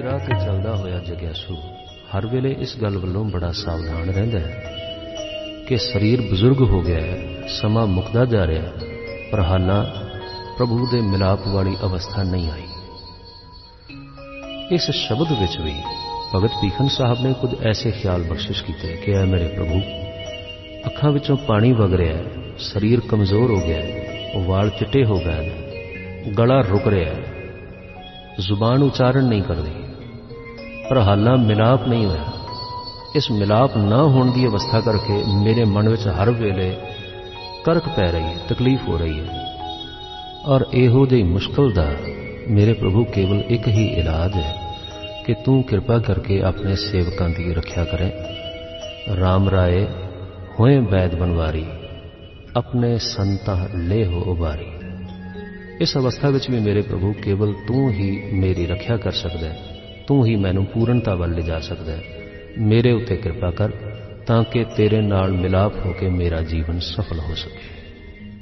राह ते चलदा होया जग्यासू हर वेले इस गल वल्लों बड़ा सावधान रहिंदा है कि शरीर बजुर्ग हो गया है, समा मुकदा जा रहा, पर हालां प्रभु दे मिलाप वाली अवस्था नहीं आई। इस शब्द विच भी भगत भीखन साहब ने कुछ ऐसे ख्याल बख्शिश किए कि ऐ मेरे प्रभु, अखां विचों पानी वग रहा है, शरीर कमजोर हो गया है, वाल चिट्टे हो गए हैं, गला रुक रहा है, जुबान उच्चारण नहीं कर रही, पर हालां मिलाप नहीं होया। इस मिलाप न होने की अवस्था करके मेरे मन में हर वेले करक पै रही है, तकलीफ हो रही है। और इहो जी मुश्किल का मेरे प्रभु केवल एक ही इलाज है कि तू कृपा करके अपने सेवकों की रक्षा करें। राम राय होए वैद बनवारी, अपने संता ले हो उबारी। इस अवस्था विच भी मेरे प्रभु केवल तू ही मेरी रक्षा कर सकदा है, तू ही मैनू पूर्णता वल ले जा सकदा है। मेरे उत्ते कृपा कर ताकि तेरे नाल मिलाप होके मेरा जीवन सफल हो सके।